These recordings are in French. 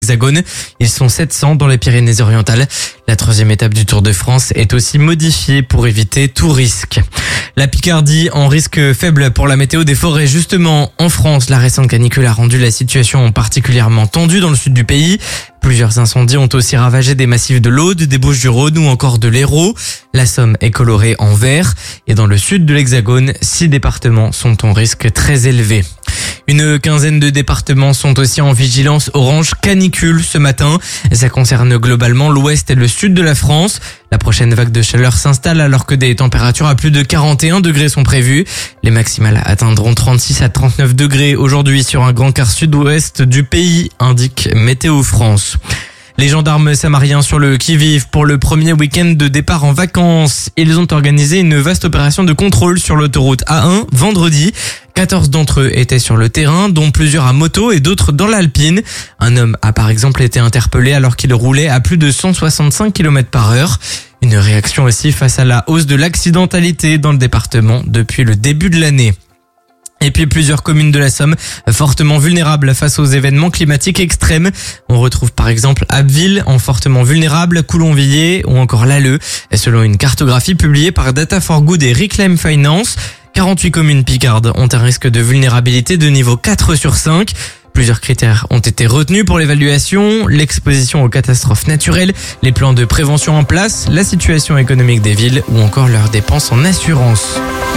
Hexagone. Ils sont 700 dans les Pyrénées-Orientales. La troisième étape du Tour de France est aussi modifiée pour éviter tout risque. La Picardie en risque faible pour la météo des forêts. Justement, en France, la récente canicule a rendu la situation particulièrement tendue dans le sud du pays. Plusieurs incendies ont aussi ravagé des massifs de l'Aude, des Bouches-du-Rhône ou encore de l'Hérault. La Somme est colorée en vert. Et dans le sud de l'Hexagone, 6 départements sont en risque très élevé. Une quinzaine de départements sont aussi en vigilance orange canicule ce matin. Ça concerne globalement l'ouest et le sud de la France. La prochaine vague de chaleur s'installe alors que des températures à plus de 41 degrés sont prévues. Les maximales atteindront 36 à 39 degrés aujourd'hui sur un grand quart sud-ouest du pays, indique Météo France. Les gendarmes samariens sur le qui-vive pour le premier week-end de départ en vacances. Ils ont organisé une vaste opération de contrôle sur l'autoroute A1 vendredi. 14 d'entre eux étaient sur le terrain, dont plusieurs à moto et d'autres dans l'Alpine. Un homme a par exemple été interpellé alors qu'il roulait à plus de 165 km/h. Une réaction aussi face à la hausse de l'accidentalité dans le département depuis le début de l'année. Et puis plusieurs communes de la Somme fortement vulnérables face aux événements climatiques extrêmes. On retrouve par exemple Abbeville en fortement vulnérable, Coulonvilliers ou encore Lalleux. Selon une cartographie publiée par Data for Good et Reclaim Finance, 48 communes picardes ont un risque de vulnérabilité de niveau 4 sur 5. Plusieurs critères ont été retenus pour l'évaluation, l'exposition aux catastrophes naturelles, les plans de prévention en place, la situation économique des villes ou encore leurs dépenses en assurance.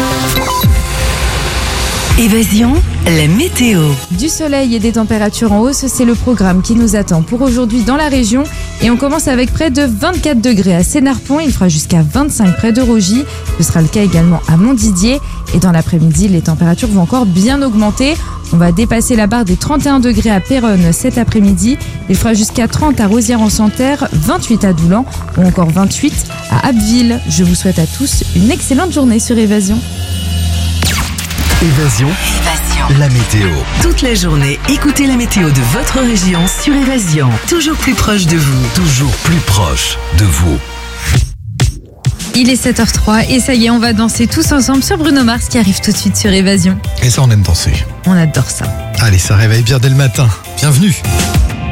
Évasion, la météo. Du soleil et des températures en hausse, c'est le programme qui nous attend pour aujourd'hui dans la région. Et on commence avec près de 24 degrés à Sénarpont, il fera jusqu'à 25 près de Rogy. Ce sera le cas également à Montdidier. Et dans l'après-midi, les températures vont encore bien augmenter. On va dépasser la barre des 31 degrés à Péronne cet après-midi. Il fera jusqu'à 30 à Rosières-en-Santerre, 28 à Doulan ou encore 28 à Abbeville. Je vous souhaite à tous une excellente journée sur Évasion. Évasion, la météo. Toute la journée, écoutez la météo de votre région sur Évasion. Toujours plus proche de vous. Toujours plus proche de vous. Il est 7h03 et ça y est, on va danser tous ensemble sur Bruno Mars qui arrive tout de suite sur Évasion. Et ça, on aime danser. On adore ça. Allez, ça réveille bien dès le matin. Bienvenue.